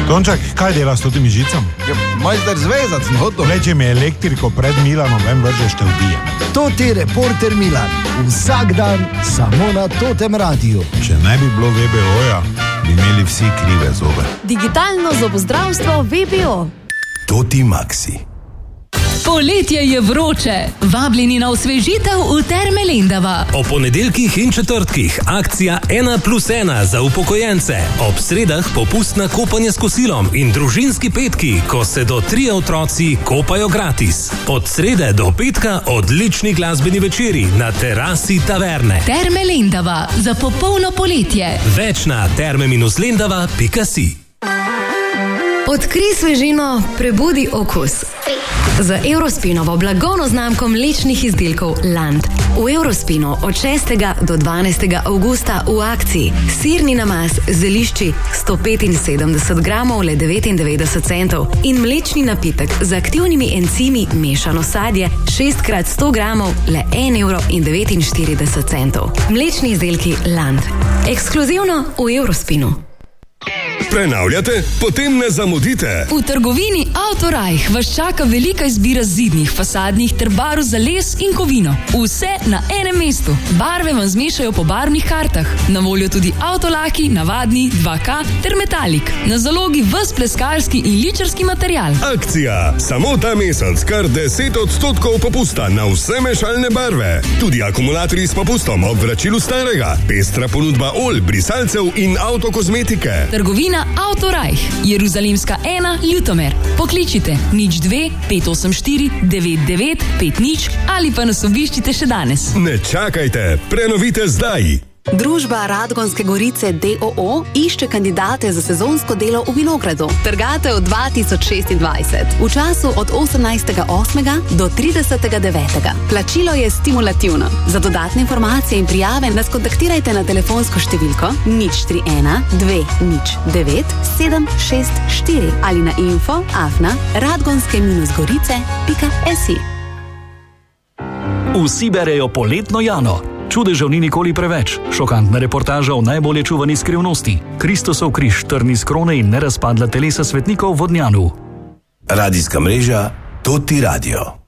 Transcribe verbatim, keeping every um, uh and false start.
Tonček, kaj delaš s totimi žicami? Ja, majster zvezac, no to. Leče mi elektriko pred Milanom, vem, vržeš te ubije. Toti reporter Milan, vsak dan samo na Totem radiju. Če ne bi bilo V B O-ja, bi imeli vsi krive zobe. Digitalno zobozdravstvo V B O. Toti Maxi. Poletje je vroče. Vabljeni na osvežitev v Terme Lendava. O ponedeljkih in četrtkih akcija ena plus ena za upokojence. Ob sredah popust na kopanje s kosilom in družinski petki, ko se do trije otroci kopajo gratis. Od srede do petka odlični glasbeni večeri na terasi taverne. Terme Lendava za popolno poletje. Več na terme lendava pika si. Odkrij svežino, prebudi okus. Z Eurospinovo blagovno znamko mlečnih izdelkov Land. V Eurospinu od šestega do dvanajstega avgusta v akciji sirni namaz z zelišči sto petinsedemdeset gramov le devetindevetdeset centov in mlečni napitek z aktivnimi encimi mešano sadje šest krat sto gramov le en evro in devetinštirideset centov. Mlečni izdelki Land. Ekskluzivno v Eurospinu. Prenavljate? Potem ne zamudite. V trgovini Autorajh vas čaka velika izbira zidnih, fasadnih ter barv za les in kovino. Vse na enem mestu. Barve vam zmešajo po barvnih kartah. Na voljo tudi avtolaki, navadni, dva K ter metalik. Na zalogi ves pleskarski in ličarski material. Akcija. Samo ta mesec kar deset odstotkov popusta na vse mešalne barve. Tudi akumulatorji s popustom ob vračilu starega. Pestra ponudba olj, brisalcev in avtokozmetike. Trgovina Autorajh, Jeruzalemska ena, Ljutomer. Pokličite nič dve pet osem štiri devet devet pet nič ali pa nas obiščite še danes. Ne čakajte, prenovite zdaj. Družba Radgonske Gorice D O O išče kandidate za sezonsko delo v vinogradu. Trgatev dva tisoč šestindvajset. V času od osemnajstega osmega do tridesetega devetega. Plačilo je stimulativno. Za dodatne informacije in prijave nas kontaktirajte na telefonsko številko nič tri ena dve nič devet sedem šest štiri ali na info afna radgonske gorice pika si. Vsi berejo poletno Jano. Čudežev ni nikoli preveč. Šokantna reportaža o najbolje čuvani skrivnosti. Kristosov križ, trni z krone in nerazpadla telesa svetnikov v Vodnjanu. Radijska mreža Toti Radio.